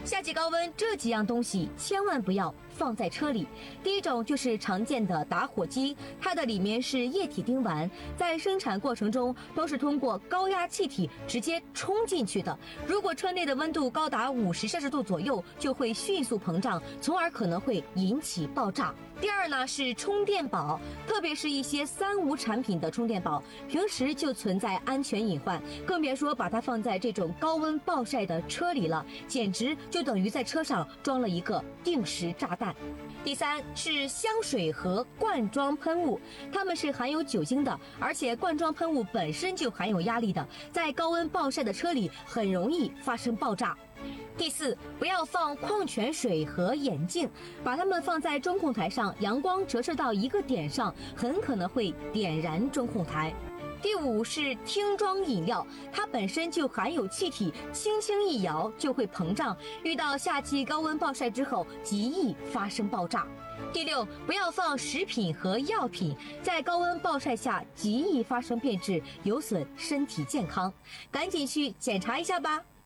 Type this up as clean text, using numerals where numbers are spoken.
夏季高温这几样东西千万不要放在车里。第一种就是常见的打火机，它的里面是液体丁烷，在生产过程中都是通过高压气体直接冲进去的。如果车内的温度高达50°C左右，就会迅速膨胀，从而可能会引起爆炸。第二呢是充电宝，特别是一些三无产品的充电宝，平时就存在安全隐患，更别说把它放在这种高温暴晒的车里了，简直就等于在车上装了一个定时炸弹。第三是香水和罐装喷雾，它们是含有酒精的，而且罐装喷雾本身就含有压力的，在高温暴晒的车里很容易发生爆炸。第四，不要放矿泉水和眼镜，把它们放在中控台上，阳光折射到一个点上，很可能会点燃中控台。第五是听装饮料，它本身就含有气体，轻轻一摇就会膨胀，遇到夏季高温暴晒之后，极易发生爆炸。第六，不要放食品和药品，在高温暴晒下极易发生变质，有损身体健康，赶紧去检查一下吧。